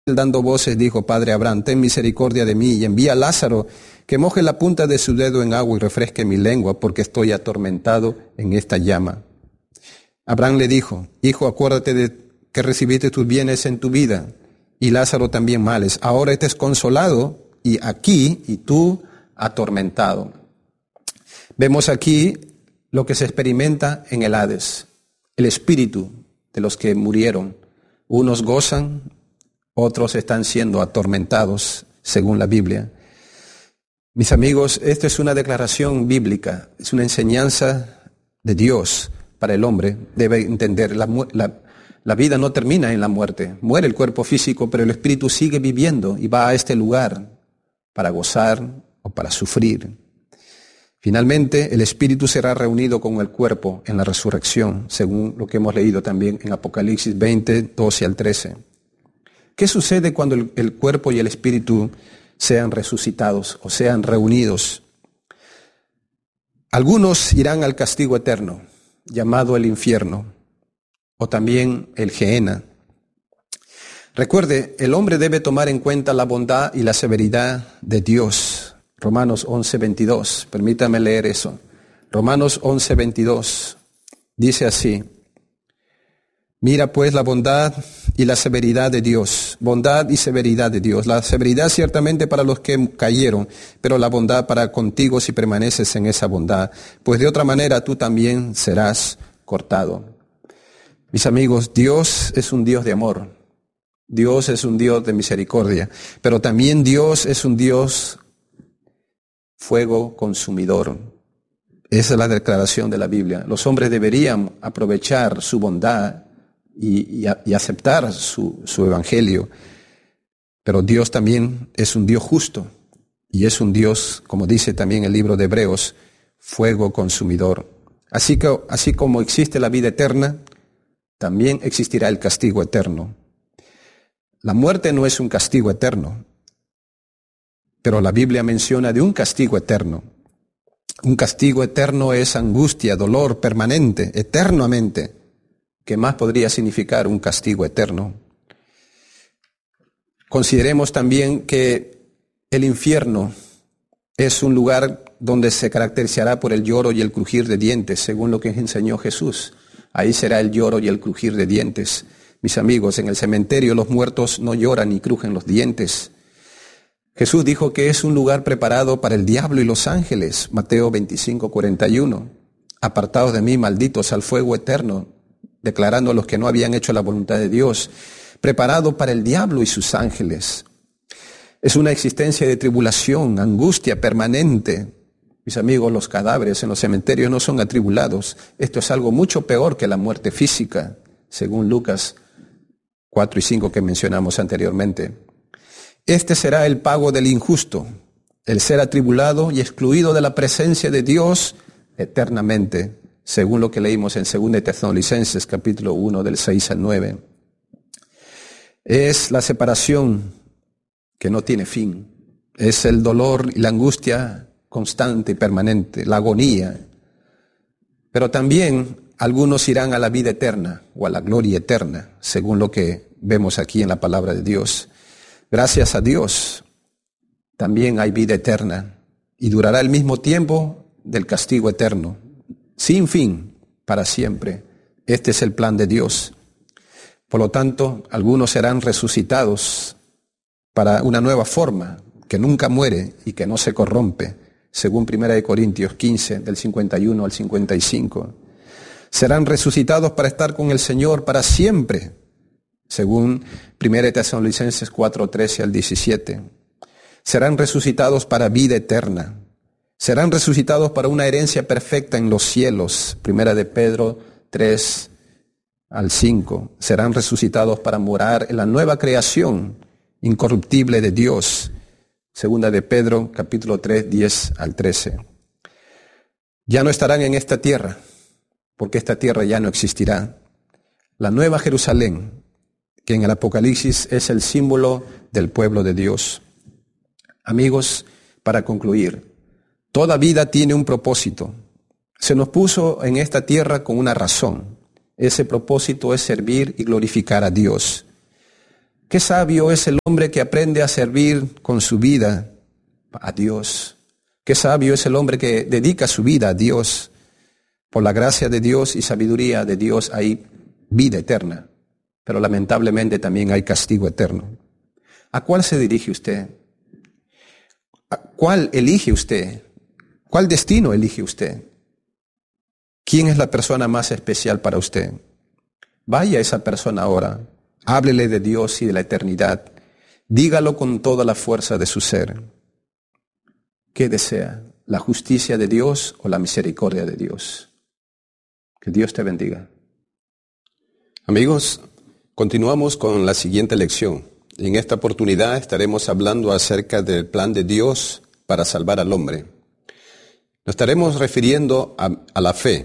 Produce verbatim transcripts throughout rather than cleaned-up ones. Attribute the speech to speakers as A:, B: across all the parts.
A: Dando voces, dijo: Padre Abraham, ten misericordia de mí y envía a Lázaro que moje la punta de su dedo en agua y refresque mi lengua, porque estoy atormentado en esta llama. Abraham le dijo: Hijo, acuérdate de que recibiste tus bienes en tu vida, y Lázaro también males. Ahora estés consolado y aquí, y tú atormentado. Vemos aquí lo que se experimenta en el Hades, el espíritu de los que murieron. Unos gozan, otros están siendo atormentados, según la Biblia. Mis amigos, esta es una declaración bíblica, es una enseñanza de Dios para el hombre. Debe entender, la, la, la vida no termina en la muerte. Muere el cuerpo físico, pero el espíritu sigue viviendo y va a este lugar para gozar o para sufrir. Finalmente, el espíritu será reunido con el cuerpo en la resurrección, según lo que hemos leído también en Apocalipsis veinte, doce al trece. ¿Qué sucede cuando el, el cuerpo y el espíritu sean resucitados o sean reunidos? Algunos irán al castigo eterno, llamado el infierno, o también el Gehenna. Recuerde, el hombre debe tomar en cuenta la bondad y la severidad de Dios. Romanos once, veintidós. Permítame leer eso. Romanos once, veintidós. Dice así: Mira pues la bondad y la severidad de Dios, bondad y severidad de Dios. La severidad ciertamente para los que cayeron, pero la bondad para contigo si permaneces en esa bondad, pues de otra manera tú también serás cortado. Mis amigos, Dios es un Dios de amor, Dios es un Dios de misericordia, pero también Dios es un Dios fuego consumidor. Esa es la declaración de la Biblia. Los hombres deberían aprovechar su bondad Y, y, y aceptar su, su evangelio. Pero Dios también es un Dios justo y es un Dios, como dice también el libro de Hebreos, fuego consumidor. Así que, así como existe la vida eterna, también existirá el castigo eterno. La muerte no es un castigo eterno, pero la Biblia menciona de un castigo eterno. Un castigo eterno es angustia, dolor permanente, eternamente. ¿Qué más podría significar un castigo eterno? Consideremos también que el infierno es un lugar donde se caracterizará por el lloro y el crujir de dientes, según lo que enseñó Jesús. Ahí será el lloro y el crujir de dientes. Mis amigos, en el cementerio los muertos no lloran ni crujen los dientes. Jesús dijo que es un lugar preparado para el diablo y los ángeles. Mateo veinticinco, cuarenta y uno. Apartados de mí, malditos, al fuego eterno, declarando a los que no habían hecho la voluntad de Dios, preparado para el diablo y sus ángeles. Es una existencia de tribulación, angustia permanente. Mis amigos, los cadáveres en los cementerios no son atribulados. Esto es algo mucho peor que la muerte física, según Lucas cuatro y cinco que mencionamos anteriormente. Este será el pago del injusto, el ser atribulado y excluido de la presencia de Dios eternamente, según lo que leímos en segunda de Tesalonicenses, capítulo uno, del seis al nueve. Es la separación que no tiene fin. Es el dolor y la angustia constante y permanente, la agonía. Pero también algunos irán a la vida eterna o a la gloria eterna, según lo que vemos aquí en la palabra de Dios. Gracias a Dios, también hay vida eterna y durará el mismo tiempo del castigo eterno. Sin fin, para siempre. Este es el plan de Dios. Por lo tanto, algunos serán resucitados para una nueva forma que nunca muere y que no se corrompe, según primera de Corintios quince, del cincuenta y uno al cincuenta y cinco. Serán resucitados para estar con el Señor para siempre, según primera de Tesalonicenses cuatro, trece al diecisiete. Serán resucitados para vida eterna. Serán resucitados para una herencia perfecta en los cielos, primera de Pedro tres al cinco. Serán resucitados para morar en la nueva creación incorruptible de Dios, segunda de Pedro, capítulo tres, diez al trece. Ya no estarán en esta tierra, porque esta tierra ya no existirá. La nueva Jerusalén, que en el Apocalipsis es el símbolo del pueblo de Dios. Amigos, para concluir, toda vida tiene un propósito. Se nos puso en esta tierra con una razón. Ese propósito es servir y glorificar a Dios. Qué sabio es el hombre que aprende a servir con su vida a Dios. Qué sabio es el hombre que dedica su vida a Dios. Por la gracia de Dios y sabiduría de Dios hay vida eterna, pero lamentablemente también hay castigo eterno. ¿A cuál se dirige usted? ¿A cuál elige usted? ¿Cuál destino elige usted? ¿Quién es la persona más especial para usted? Vaya a esa persona ahora, háblele de Dios y de la eternidad, dígalo con toda la fuerza de su ser. ¿Qué desea? ¿La justicia de Dios o la misericordia de Dios? Que Dios te bendiga.
B: Amigos, continuamos con la siguiente lección. En esta oportunidad estaremos hablando acerca del plan de Dios para salvar al hombre. Nos estaremos refiriendo a, a la fe.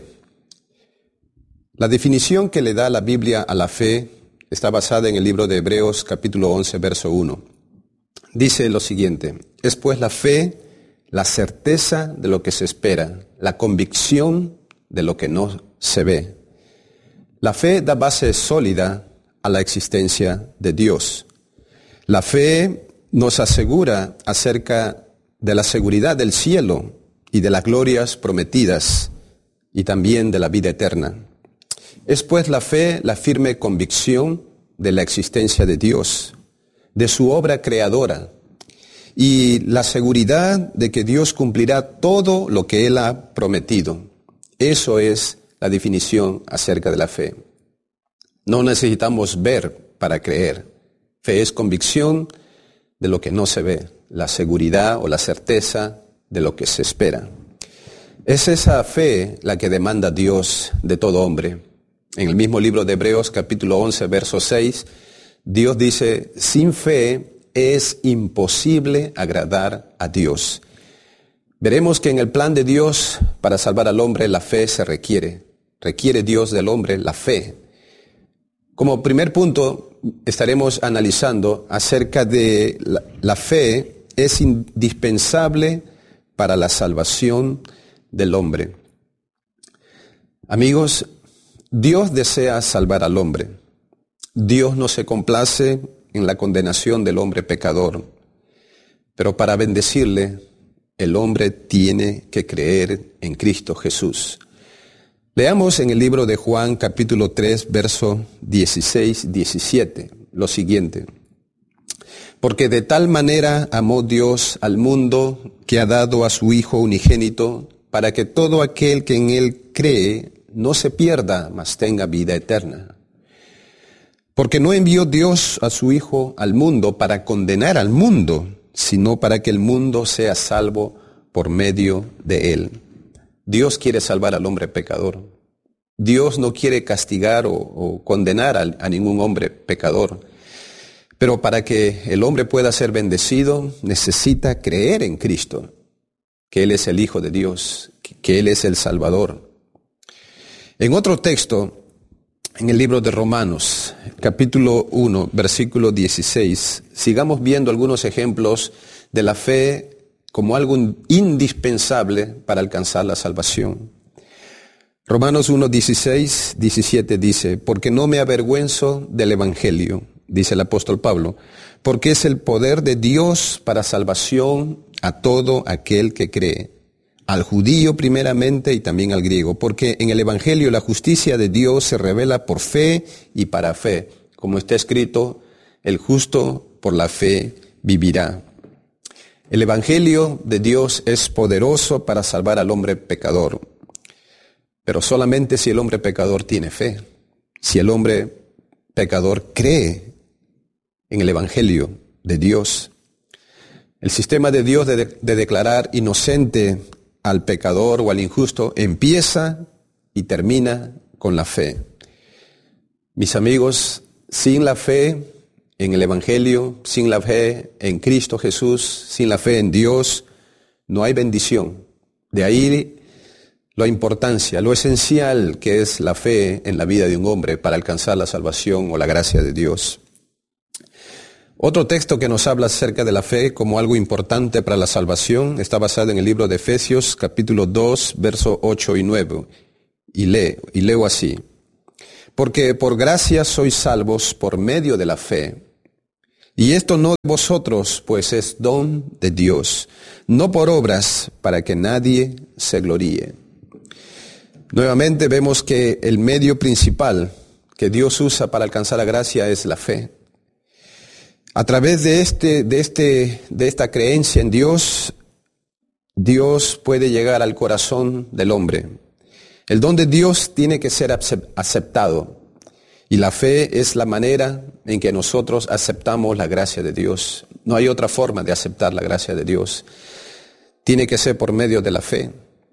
B: La definición que le da la Biblia a la fe está basada en el libro de Hebreos capítulo once, verso uno. Dice lo siguiente: es pues la fe la certeza de lo que se espera, la convicción de lo que no se ve. La fe da base sólida a la existencia de Dios. La fe nos asegura acerca de la seguridad del cielo y de las glorias prometidas y también de la vida eterna. Es pues la fe la firme convicción de la existencia de Dios, de su obra creadora y la seguridad de que Dios cumplirá todo lo que Él ha prometido. Eso es la definición acerca de la fe. No necesitamos ver para creer. Fe es convicción de lo que no se ve, la seguridad o la certeza de lo que se espera. Es esa fe la que demanda Dios de todo hombre. En el mismo libro de Hebreos, capítulo once, verso seis, Dios dice: sin fe es imposible agradar a Dios. Veremos que en el plan de Dios para salvar al hombre, la fe se requiere. Requiere Dios del hombre la fe. Como primer punto, estaremos analizando acerca de la, la fe es indispensable para la salvación del hombre. Amigos, Dios desea salvar al hombre. Dios no se complace en la condenación del hombre pecador. Pero para bendecirle, el hombre tiene que creer en Cristo Jesús. Leamos en el libro de Juan capítulo tres, verso dieciséis, diecisiete, lo siguiente. Porque de tal manera amó Dios al mundo que ha dado a su Hijo unigénito, para que todo aquel que en Él cree no se pierda, mas tenga vida eterna. Porque no envió Dios a su Hijo al mundo para condenar al mundo, sino para que el mundo sea salvo por medio de Él. Dios quiere salvar al hombre pecador. Dios no quiere castigar o, o condenar a, a ningún hombre pecador. Pero para que el hombre pueda ser bendecido, necesita creer en Cristo, que Él es el Hijo de Dios, que, que Él es el Salvador. En otro texto, en el libro de Romanos, capítulo uno, versículo dieciséis, sigamos viendo algunos ejemplos de la fe como algo indispensable para alcanzar la salvación. Romanos uno, dieciséis, diecisiete dice: porque no me avergüenzo del Evangelio, dice el apóstol Pablo, porque es el poder de Dios para salvación a todo aquel que cree, al judío primeramente y también al griego, porque en el Evangelio la justicia de Dios se revela por fe y para fe. Como está escrito, el justo por la fe vivirá. El Evangelio de Dios es poderoso para salvar al hombre pecador, pero solamente si el hombre pecador tiene fe, si el hombre pecador cree en el Evangelio de Dios. El sistema de Dios de, de, de declarar inocente al pecador o al injusto empieza y termina con la fe. Mis amigos, sin la fe en el Evangelio, sin la fe en Cristo Jesús, sin la fe en Dios, no hay bendición. De ahí la importancia, lo esencial que es la fe en la vida de un hombre para alcanzar la salvación o la gracia de Dios. Otro texto que nos habla acerca de la fe como algo importante para la salvación está basado en el libro de Efesios, capítulo dos, versos ocho y nueve. Y leo, y leo así: porque por gracia sois salvos por medio de la fe. Y esto no de vosotros, pues es don de Dios, no por obras, para que nadie se gloríe. Nuevamente vemos que el medio principal que Dios usa para alcanzar la gracia es la fe. A través de este, de este, de esta creencia en Dios, Dios puede llegar al corazón del hombre. El don de Dios tiene que ser aceptado. Y la fe es la manera en que nosotros aceptamos la gracia de Dios. No hay otra forma de aceptar la gracia de Dios. Tiene que ser por medio de la fe,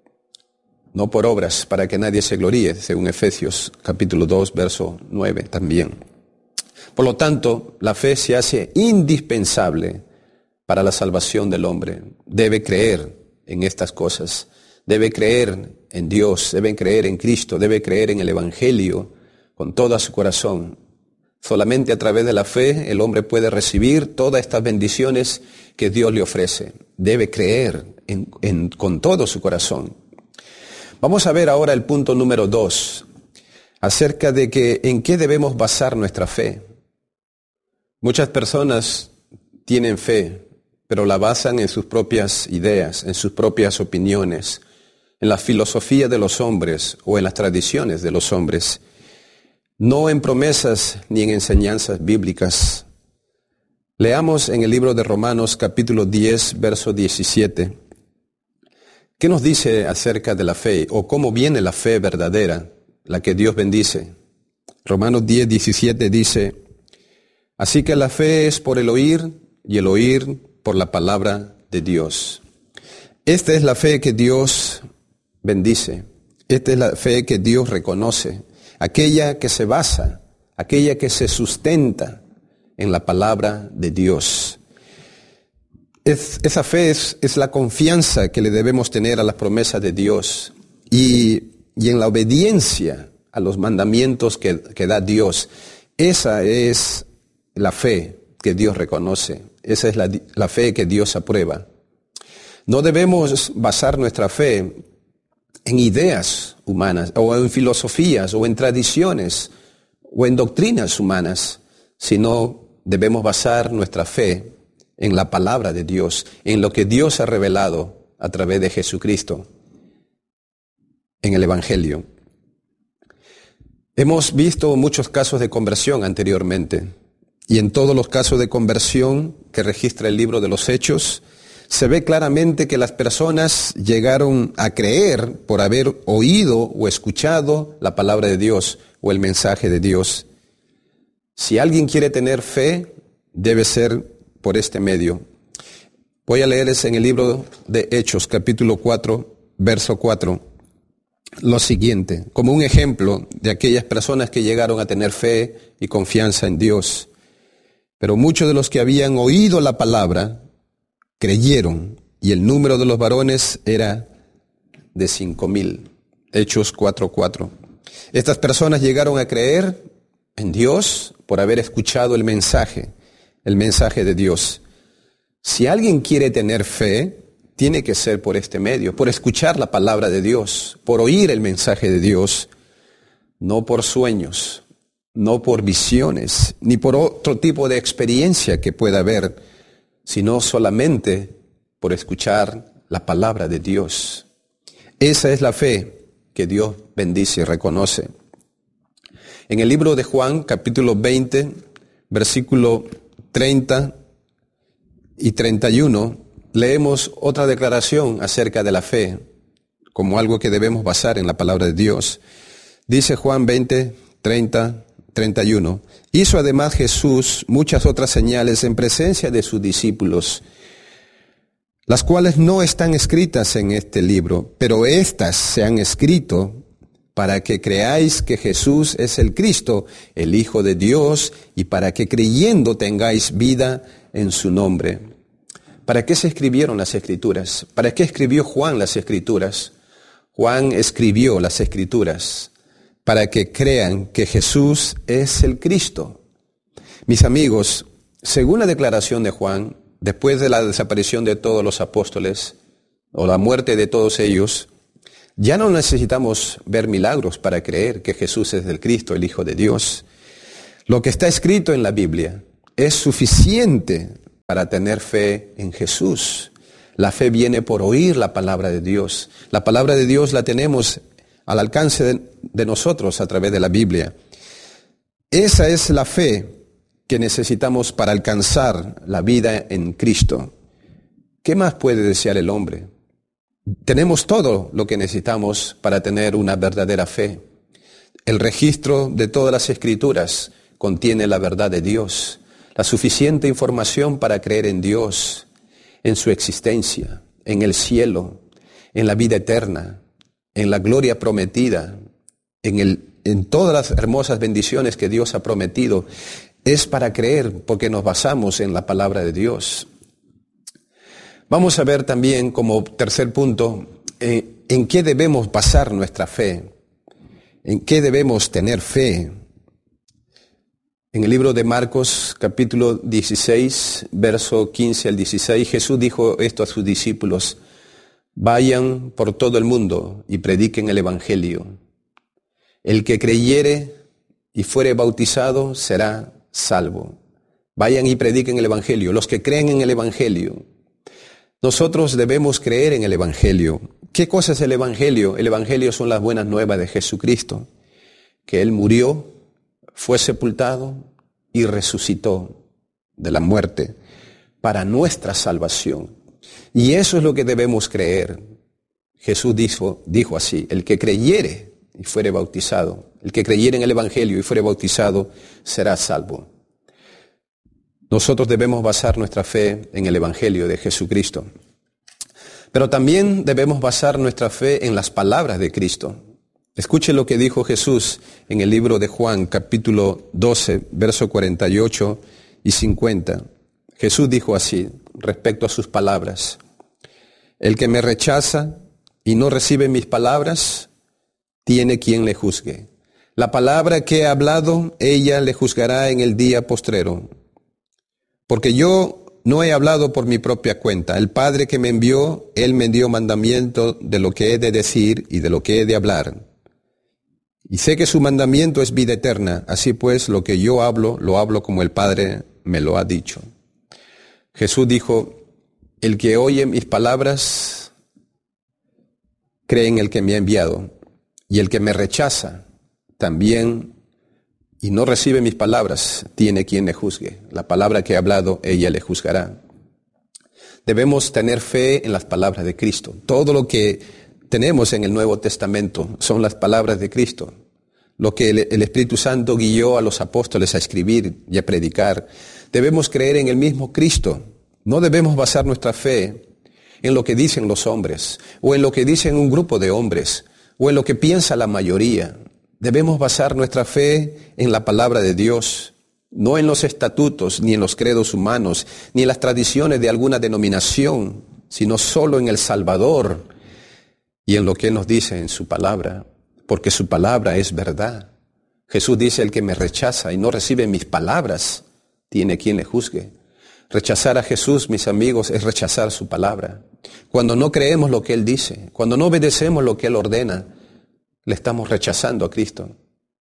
B: no por obras, para que nadie se gloríe, según Efesios capítulo dos, verso nueve también. Por lo tanto, la fe se hace indispensable para la salvación del hombre. Debe creer en estas cosas, debe creer en Dios, debe creer en Cristo, debe creer en el Evangelio, con todo su corazón. Solamente a través de la fe el hombre puede recibir todas estas bendiciones que Dios le ofrece. Debe creer en, en, con todo su corazón. Vamos a ver ahora el punto número dos, acerca de que en qué debemos basar nuestra fe. Muchas personas tienen fe, pero la basan en sus propias ideas, en sus propias opiniones, en la filosofía de los hombres o en las tradiciones de los hombres. No en promesas ni en enseñanzas bíblicas. Leamos en el libro de Romanos capítulo diez, verso diecisiete. ¿Qué nos dice acerca de la fe o cómo viene la fe verdadera, la que Dios bendice? Romanos diez, diecisiete dice, así que la fe es por el oír y el oír por la palabra de Dios. Esta es la fe que Dios bendice. Esta es la fe que Dios reconoce. Aquella que se basa, aquella que se sustenta en la palabra de Dios. Es, esa fe es, es la confianza que le debemos tener a las promesas de Dios y, y en la obediencia a los mandamientos que, que da Dios. Esa es la fe que Dios reconoce, esa es la, la fe que Dios aprueba. No debemos basar nuestra fe en ideas humanas, o en filosofías, o en tradiciones, o en doctrinas humanas, sino debemos basar nuestra fe en la palabra de Dios, en lo que Dios ha revelado a través de Jesucristo, en el Evangelio. Hemos visto muchos casos de conversión anteriormente, y en todos los casos de conversión que registra el libro de los Hechos, se ve claramente que las personas llegaron a creer por haber oído o escuchado la palabra de Dios o el mensaje de Dios. Si alguien quiere tener fe, debe ser por este medio. Voy a leerles en el libro de Hechos, capítulo cuatro, verso cuatro, lo siguiente, como un ejemplo de aquellas personas que llegaron a tener fe y confianza en Dios. Pero muchos de los que habían oído la palabra creyeron, y el número de los varones era de cinco mil. Hechos cuatro cuatro. Estas personas llegaron a creer en Dios por haber escuchado el mensaje, el mensaje de Dios. Si alguien quiere tener fe, tiene que ser por este medio, por escuchar la palabra de Dios, por oír el mensaje de Dios, no por sueños, no por visiones, ni por otro tipo de experiencia que pueda haber, sino solamente por escuchar la palabra de Dios. Esa es la fe que Dios bendice y reconoce. En el libro de Juan, capítulo veinte, versículo treinta y treinta y uno, leemos otra declaración acerca de la fe, como algo que debemos basar en la palabra de Dios. Dice Juan veinte, treinta, treinta y uno, hizo además Jesús muchas otras señales en presencia de sus discípulos, las cuales no están escritas en este libro, pero éstas se han escrito para que creáis que Jesús es el Cristo, el Hijo de Dios, y para que creyendo tengáis vida en su nombre. ¿Para qué se escribieron las Escrituras? ¿Para qué escribió Juan las Escrituras? Juan escribió las Escrituras para que crean que Jesús es el Cristo. Mis amigos, según la declaración de Juan, después de la desaparición de todos los apóstoles, o la muerte de todos ellos, ya no necesitamos ver milagros para creer que Jesús es el Cristo, el Hijo de Dios. Lo que está escrito en la Biblia, es suficiente para tener fe en Jesús. La fe viene por oír la palabra de Dios. La palabra de Dios la tenemos al alcance de, de nosotros a través de la Biblia. Esa es la fe que necesitamos para alcanzar la vida en Cristo. ¿Qué más puede desear el hombre? Tenemos todo lo que necesitamos para tener una verdadera fe. El registro de todas las Escrituras contiene la verdad de Dios, la suficiente información para creer en Dios, en su existencia, en el cielo, en la vida eterna, en la gloria prometida, en, el, en todas las hermosas bendiciones que Dios ha prometido. Es para creer porque nos basamos en la palabra de Dios. Vamos a ver también como tercer punto eh, en qué debemos basar nuestra fe, en qué debemos tener fe. En el libro de Marcos, capítulo dieciséis, verso quince al dieciséis, Jesús dijo esto a sus discípulos: vayan por todo el mundo y prediquen el evangelio. El que creyere y fuere bautizado será salvo. Vayan y prediquen el evangelio. Los que creen en el evangelio. Nosotros debemos creer en el evangelio. ¿Qué cosa es el evangelio? El evangelio son las buenas nuevas de Jesucristo, que Él murió, fue sepultado y resucitó de la muerte para nuestra salvación. Y eso es lo que debemos creer. Jesús dijo, dijo así: el que creyere y fuere bautizado, el que creyere en el evangelio y fuere bautizado, será salvo. Nosotros debemos basar nuestra fe en el evangelio de Jesucristo. Pero también debemos basar nuestra fe en las palabras de Cristo. Escuche lo que dijo Jesús en el libro de Juan, capítulo doce, verso cuarenta y ocho y cincuenta. Jesús dijo así, respecto a sus palabras: el que me rechaza y no recibe mis palabras, tiene quien le juzgue. La palabra que he hablado, ella le juzgará en el día postrero. Porque yo no he hablado por mi propia cuenta. El Padre que me envió, Él me dio mandamiento de lo que he de decir y de lo que he de hablar. Y sé que su mandamiento es vida eterna. Así pues, lo que yo hablo, lo hablo como el Padre me lo ha dicho. Jesús dijo: el que oye mis palabras, cree en el que me ha enviado. Y el que me rechaza, también, y no recibe mis palabras, tiene quien le juzgue. La palabra que he hablado, ella le juzgará. Debemos tener fe en las palabras de Cristo. Todo lo que tenemos en el Nuevo Testamento son las palabras de Cristo. Lo que el, el Espíritu Santo guió a los apóstoles a escribir y a predicar. Debemos creer en el mismo Cristo. No debemos basar nuestra fe en lo que dicen los hombres, o en lo que dicen un grupo de hombres, o en lo que piensa la mayoría. Debemos basar nuestra fe en la palabra de Dios, no en los estatutos, ni en los credos humanos, ni en las tradiciones de alguna denominación, sino solo en el Salvador y en lo que Él nos dice en su palabra, porque su palabra es verdad. Jesús dice: el que me rechaza y no recibe mis palabras, tiene quien le juzgue. Rechazar a Jesús, mis amigos, es rechazar su palabra. Cuando no creemos lo que Él dice, cuando no obedecemos lo que Él ordena, le estamos rechazando a Cristo.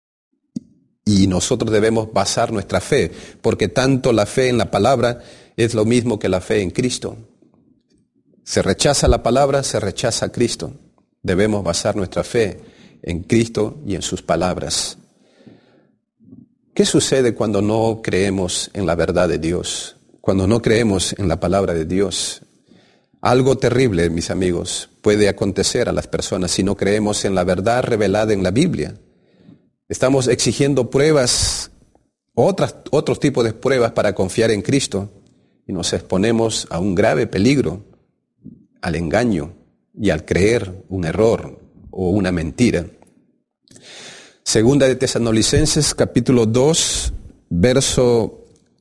B: Y nosotros debemos basar nuestra fe, porque tanto la fe en la palabra es lo mismo que la fe en Cristo. Se rechaza la palabra, se rechaza a Cristo. Debemos basar nuestra fe en Cristo y en sus palabras. ¿Qué sucede cuando no creemos en la verdad de Dios? Cuando no creemos en la palabra de Dios. Algo terrible, mis amigos, puede acontecer a las personas si no creemos en la verdad revelada en la Biblia. Estamos exigiendo pruebas, otras, otros tipos de pruebas para confiar en Cristo, y nos exponemos a un grave peligro, al engaño y al creer un error o una mentira. Segunda de Tesalonicenses, capítulo dos, verso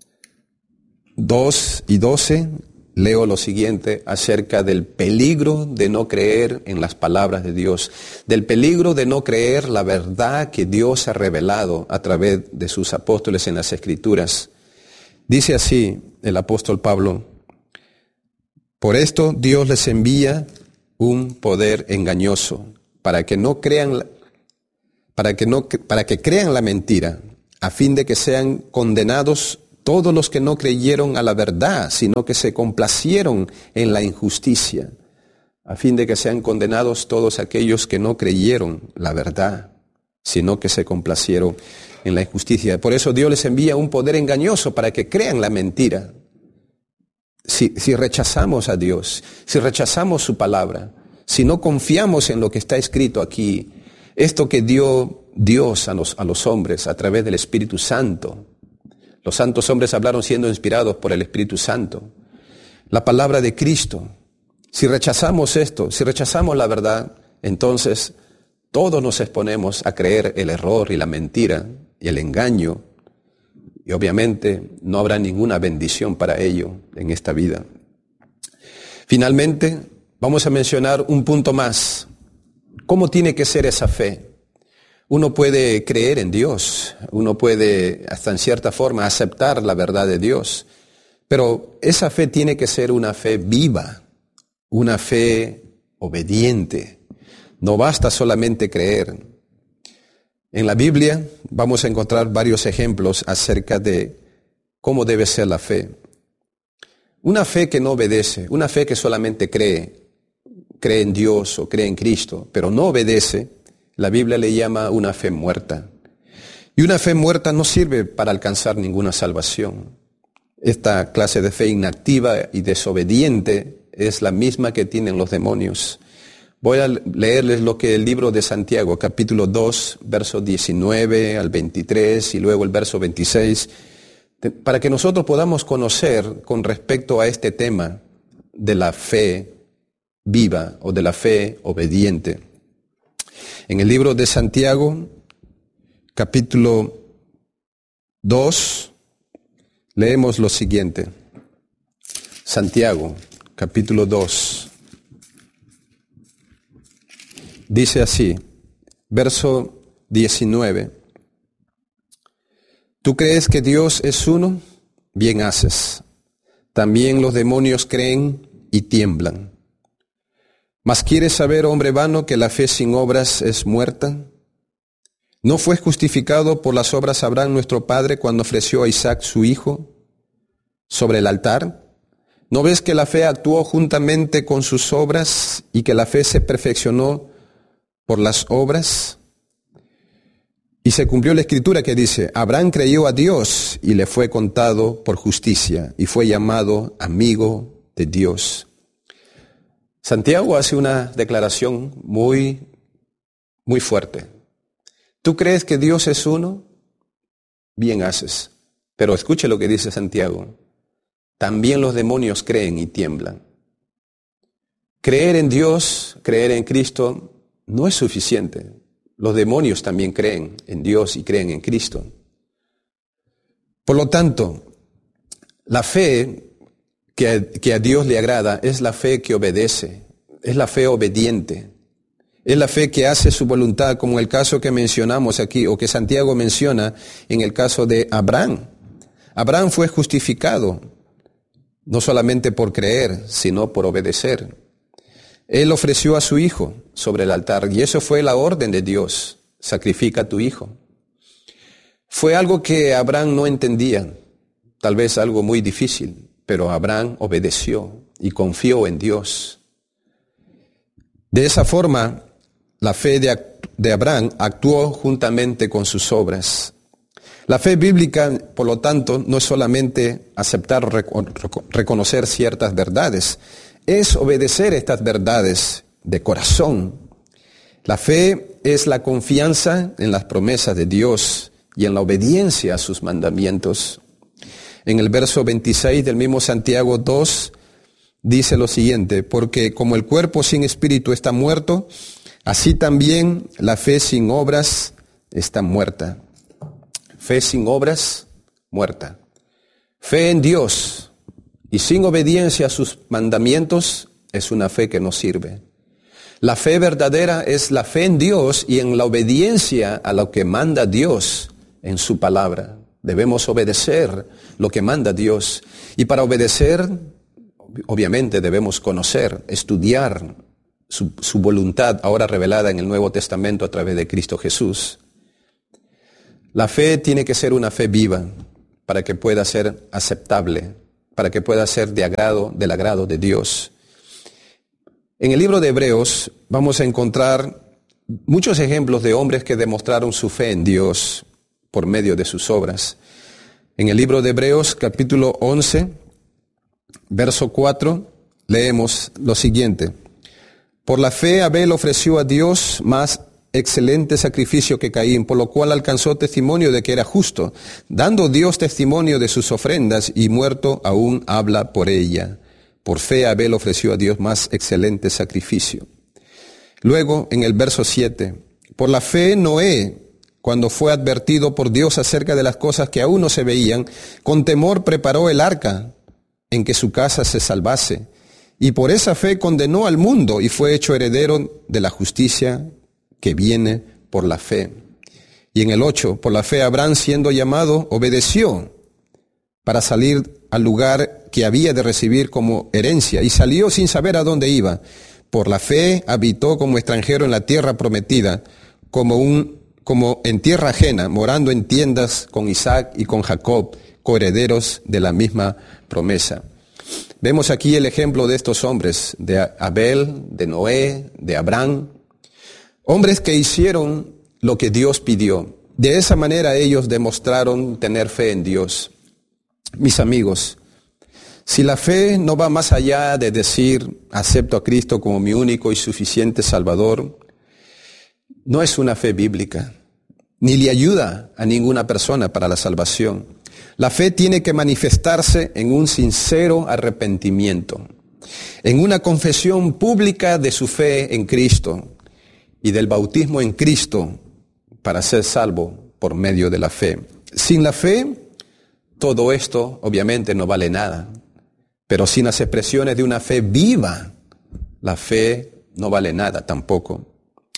B: dos y doce, leo lo siguiente acerca del peligro de no creer en las palabras de Dios, del peligro de no creer la verdad que Dios ha revelado a través de sus apóstoles en las Escrituras. Dice así el apóstol Pablo: por esto Dios les envía un poder engañoso para que no crean, para que no, para que crean la mentira, a fin de que sean condenados todos los que no creyeron a la verdad, sino que se complacieron en la injusticia, a fin de que sean condenados todos aquellos que no creyeron la verdad, sino que se complacieron en la injusticia. Por eso Dios les envía un poder engañoso para que crean la mentira. Si, si rechazamos a Dios, si rechazamos su palabra, si no confiamos en lo que está escrito aquí, esto que dio Dios a los, a los hombres a través del Espíritu Santo, los santos hombres hablaron siendo inspirados por el Espíritu Santo, la palabra de Cristo. Si rechazamos esto, si rechazamos la verdad, entonces todos nos exponemos a creer el error y la mentira y el engaño, y obviamente no habrá ninguna bendición para ello en esta vida. Finalmente, vamos a mencionar un punto más. ¿Cómo tiene que ser esa fe? Uno puede creer en Dios, uno puede hasta en cierta forma aceptar la verdad de Dios, pero esa fe tiene que ser una fe viva, una fe obediente. No basta solamente creer. En la Biblia vamos a encontrar varios ejemplos acerca de cómo debe ser la fe. Una fe que no obedece, una fe que solamente cree, cree en Dios o cree en Cristo, pero no obedece, la Biblia le llama una fe muerta. Y una fe muerta no sirve para alcanzar ninguna salvación. Esta clase de fe inactiva y desobediente es la misma que tienen los demonios. Voy a leerles lo que el libro de Santiago, capítulo dos, versos diecinueve al veintitrés y luego el verso veintiséis, para que nosotros podamos conocer con respecto a este tema de la fe viva o de la fe obediente. En el libro de Santiago, capítulo dos, leemos lo siguiente. Santiago, capítulo dos. Dice así, verso diecinueve. ¿Tú crees que Dios es uno? Bien haces. También los demonios creen y tiemblan. ¿Mas quieres saber, hombre vano, que la fe sin obras es muerta? ¿No fue justificado por las obras Abraham nuestro padre cuando ofreció a Isaac su hijo sobre el altar? ¿No ves que la fe actuó juntamente con sus obras y que la fe se perfeccionó por las obras? Y se cumplió la escritura que dice, Abraham creyó a Dios y le fue contado por justicia y fue llamado amigo de Dios. Santiago hace una declaración muy, muy fuerte. ¿Tú crees que Dios es uno? Bien haces. Pero escuche lo que dice Santiago. También los demonios creen y tiemblan. Creer en Dios, creer en Cristo, no es suficiente. Los demonios también creen en Dios y creen en Cristo. Por lo tanto, la fe que a, que a Dios le agrada es la fe que obedece, es la fe obediente, es la fe que hace su voluntad, como el caso que mencionamos aquí, o que Santiago menciona en el caso de Abraham. Abraham fue justificado, no solamente por creer, sino por obedecer. Él ofreció a su hijo sobre el altar, y eso fue la orden de Dios, sacrifica a tu hijo. Fue algo que Abraham no entendía, tal vez algo muy difícil, pero Abraham obedeció y confió en Dios. De esa forma, la fe de, de Abraham actuó juntamente con sus obras. La fe bíblica, por lo tanto, no es solamente aceptar o reco- reconocer ciertas verdades, es obedecer estas verdades de corazón. La fe es la confianza en las promesas de Dios y en la obediencia a sus mandamientos. En el verso veintiséis del mismo Santiago dos dice lo siguiente, porque como el cuerpo sin espíritu está muerto, así también la fe sin obras está muerta. Fe sin obras, muerta. Fe en Dios y sin obediencia a sus mandamientos es una fe que no sirve. La fe verdadera es la fe en Dios y en la obediencia a lo que manda Dios en su palabra. Debemos obedecer lo que manda Dios. Y para obedecer, obviamente debemos conocer, estudiar su, su voluntad ahora revelada en el Nuevo Testamento a través de Cristo Jesús. La fe tiene que ser una fe viva. para que pueda ser aceptable, para que pueda ser de agrado, del agrado de Dios. En el libro de Hebreos vamos a encontrar muchos ejemplos de hombres que demostraron su fe en Dios por medio de sus obras. En el libro de Hebreos, capítulo once, verso cuatro, leemos lo siguiente. Por la fe Abel ofreció a Dios más excelente sacrificio que Caín, por lo cual alcanzó testimonio de que era justo, dando Dios testimonio de sus ofrendas, y muerto aún habla por ella. Por fe Abel ofreció a Dios más excelente sacrificio. Luego, en el verso siete, por la fe Noé, cuando fue advertido por Dios acerca de las cosas que aún no se veían, con temor preparó el arca en que su casa se salvase, y por esa fe condenó al mundo y fue hecho heredero de la justicia que viene por la fe. Y en el ocho, por la fe Abraham, siendo llamado, obedeció para salir al lugar que había de recibir como herencia, y salió sin saber a dónde iba. Por la fe habitó como extranjero en la tierra prometida, como, un, como en tierra ajena, morando en tiendas con Isaac y con Jacob, coherederos de la misma promesa. Vemos aquí el ejemplo de estos hombres, de Abel, de Noé, de Abraham, hombres que hicieron lo que Dios pidió. De esa manera ellos demostraron tener fe en Dios. Mis amigos, si la fe no va más allá de decir, acepto a Cristo como mi único y suficiente Salvador, no es una fe bíblica, ni le ayuda a ninguna persona para la salvación. La fe tiene que manifestarse en un sincero arrepentimiento, en una confesión pública de su fe en Cristo y del bautismo en Cristo para ser salvo por medio de la fe. Sin la fe, todo esto obviamente no vale nada, pero sin las expresiones de una fe viva, la fe no vale nada tampoco.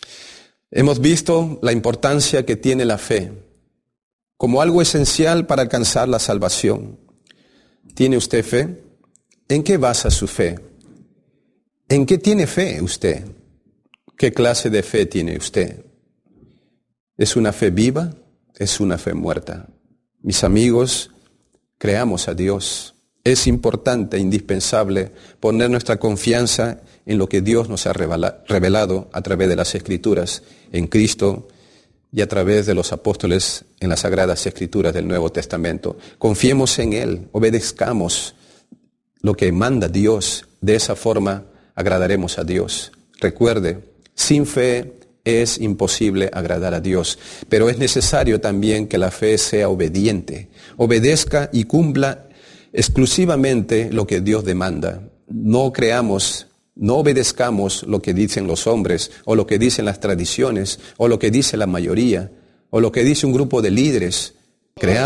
B: Hemos visto la importancia que tiene la fe como algo esencial para alcanzar la salvación. ¿Tiene usted fe? ¿En qué basa su fe? ¿En qué tiene fe usted? ¿Qué clase de fe tiene usted? ¿Es una fe viva? ¿Es una fe muerta? Mis amigos, creamos a Dios. Es importante, indispensable, poner nuestra confianza en lo que Dios nos ha revelado a través de las Escrituras, en Cristo y a través de los apóstoles en las Sagradas Escrituras del Nuevo Testamento. Confiemos en Él, obedezcamos lo que manda Dios. De esa forma agradaremos a Dios. Recuerde, sin fe es imposible agradar a Dios, pero es necesario también que la fe sea obediente, obedezca y cumpla exclusivamente lo que Dios demanda. No creamos, no obedezcamos lo que dicen los hombres, o lo que dicen las tradiciones, o lo que dice la mayoría, o lo que dice un grupo de líderes. Creamos